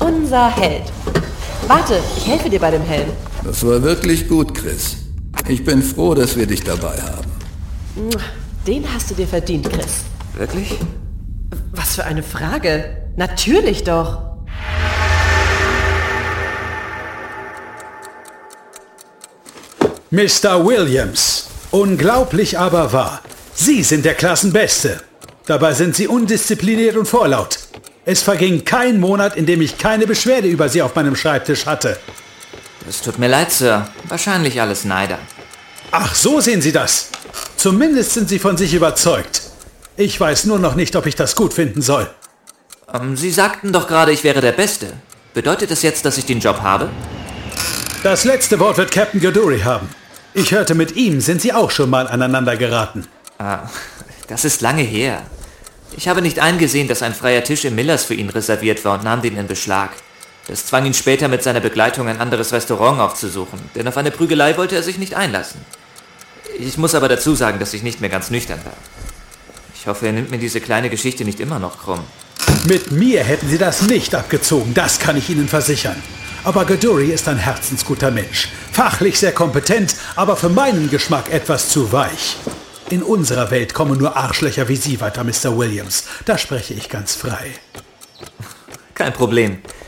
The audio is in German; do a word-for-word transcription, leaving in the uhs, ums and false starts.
unser Held. Warte, ich helfe dir bei dem Helm. Das war wirklich gut, Chris. Ich bin froh, dass wir dich dabei haben. Den hast du dir verdient, Chris. Wirklich? Was für eine Frage. Natürlich doch. Mister Williams, unglaublich aber wahr. Sie sind der Klassenbeste. Dabei sind Sie undiszipliniert und vorlaut. Es verging kein Monat, in dem ich keine Beschwerde über Sie auf meinem Schreibtisch hatte. Es tut mir leid, Sir. Wahrscheinlich alles Neider. Ach, so sehen Sie das. Zumindest sind Sie von sich überzeugt. Ich weiß nur noch nicht, ob ich das gut finden soll. Ähm, Sie sagten doch gerade, ich wäre der Beste. Bedeutet das jetzt, dass ich den Job habe? Das letzte Wort wird Captain Goduri haben. Ich hörte, mit ihm sind Sie auch schon mal aneinander geraten. Ah, das ist lange her. Ich habe nicht eingesehen, dass ein freier Tisch im Millers für ihn reserviert war und nahm den in Beschlag. Das zwang ihn später mit seiner Begleitung ein anderes Restaurant aufzusuchen, denn auf eine Prügelei wollte er sich nicht einlassen. Ich muss aber dazu sagen, dass ich nicht mehr ganz nüchtern war. Ich hoffe, er nimmt mir diese kleine Geschichte nicht immer noch krumm. Mit mir hätten Sie das nicht abgezogen, das kann ich Ihnen versichern. Aber Goduri ist ein herzensguter Mensch. Fachlich sehr kompetent, aber für meinen Geschmack etwas zu weich. In unserer Welt kommen nur Arschlöcher wie Sie weiter, Mister Williams. Da spreche ich ganz frei. Kein Problem.